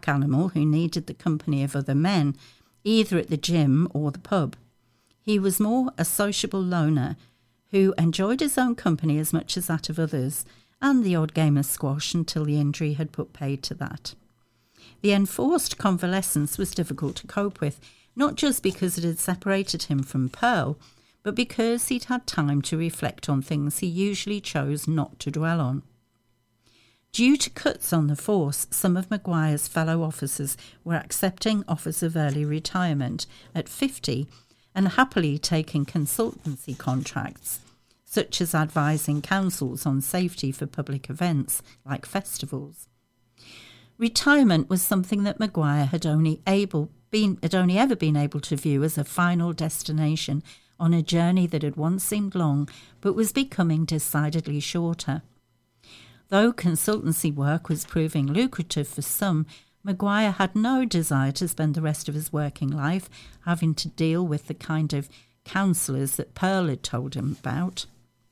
pack animal who needed the company of other men, either at the gym or the pub. He was more a sociable loner who enjoyed his own company as much as that of others, and the odd game of squash until the injury had put paid to that. The enforced convalescence was difficult to cope with, not just because it had separated him from Pearl, but because he'd had time to reflect on things he usually chose not to dwell on. Due to cuts on the force, some of Maguire's fellow officers were accepting offers of early retirement at 50 and happily taking consultancy contracts, such as advising councils on safety for public events like festivals. Retirement was something that Maguire had only ever been able to view as a final destination on a journey that had once seemed long but was becoming decidedly shorter. Though consultancy work was proving lucrative for some, Maguire had no desire to spend the rest of his working life having to deal with the kind of counsellors that Pearl had told him about,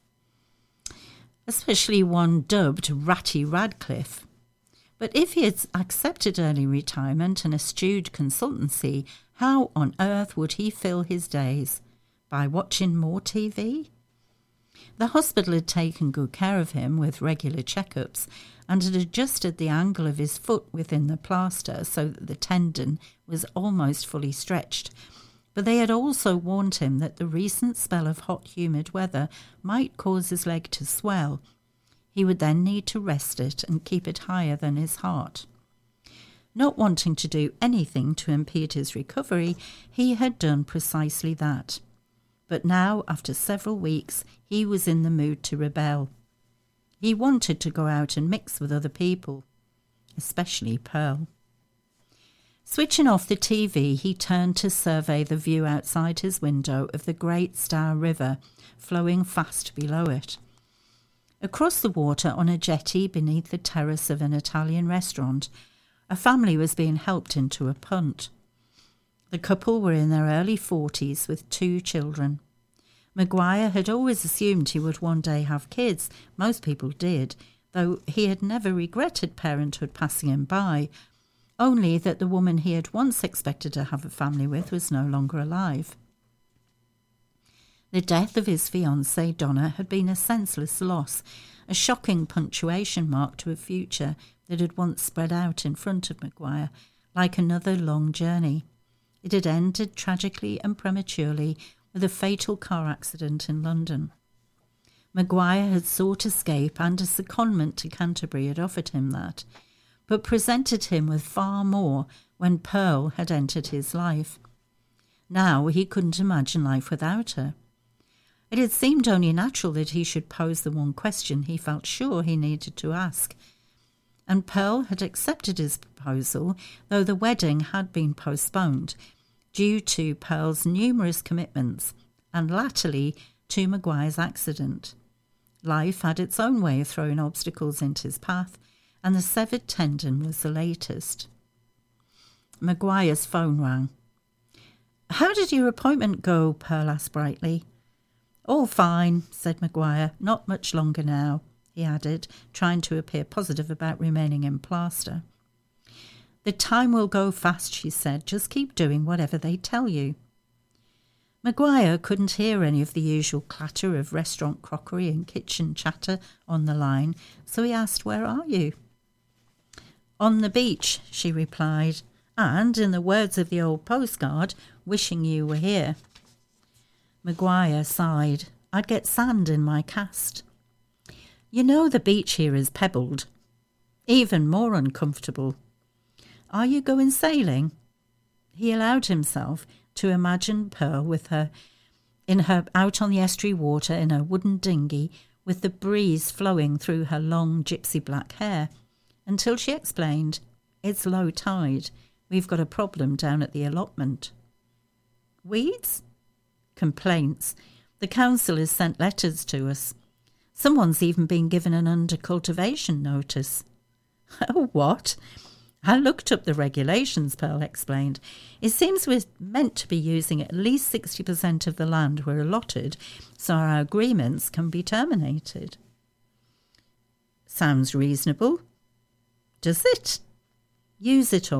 especially one dubbed Ratty Radcliffe. But if he had accepted early retirement and eschewed consultancy, how on earth would he fill his days? By watching more TV? The hospital had taken good care of him with regular checkups and had adjusted the angle of his foot within the plaster so that the tendon was almost fully stretched. But they had also warned him that the recent spell of hot, humid weather might cause his leg to swell. He would then need to rest it and keep it higher than his heart. Not wanting to do anything to impede his recovery, he had done precisely that. But now, after several weeks, he was in the mood to rebel. He wanted to go out and mix with other people, especially Pearl. Switching off the TV, he turned to survey the view outside his window of the Great Stour River, flowing fast below it. Across the water, on a jetty beneath the terrace of an Italian restaurant, a family was being helped into a punt. The couple were in their early 40s with 2 children. Maguire had always assumed he would one day have kids. Most people did, though he had never regretted parenthood passing him by, only that the woman he had once expected to have a family with was no longer alive. The death of his fiancée, Donna, had been a senseless loss, a shocking punctuation mark to a future that had once spread out in front of Maguire, like another long journey. It had ended tragically and prematurely with a fatal car accident in London. Maguire had sought escape, and a secondment to Canterbury had offered him that, but presented him with far more when Pearl had entered his life. Now he couldn't imagine life without her. It had seemed only natural that he should pose the one question he felt sure he needed to ask, and Pearl had accepted his proposal, though the wedding had been postponed due to Pearl's numerous commitments and latterly to Maguire's accident. Life had its own way of throwing obstacles into his path, and the severed tendon was the latest. Maguire's phone rang. "How did your appointment go?" Pearl asked brightly. "All fine," said Maguire. "Not much longer now," he added, trying to appear positive about remaining in plaster. "The time will go fast," she said. "Just keep doing whatever they tell you." Maguire couldn't hear any of the usual clatter of restaurant crockery and kitchen chatter on the line, so he asked, "Where are you?" "On the beach," she replied, "and, in the words of the old postcard, wishing you were here." Maguire sighed. "I'd get sand in my cast." "You know the beach here is pebbled. Even more uncomfortable. Are you going sailing?" He allowed himself to imagine Pearl with her out on the estuary water in her wooden dinghy, with the breeze flowing through her long gypsy black hair, until she explained, "It's low tide. We've got a problem down at the allotment." "Weeds?" "Complaints. The council has sent letters to us. Someone's even been given an under-cultivation notice." "Oh, what?" "I looked up the regulations," Pearl explained. "It seems we're meant to be using at least 60% of the land we're allotted, so our agreements can be terminated." "Sounds reasonable." "Does it?" "Use it all."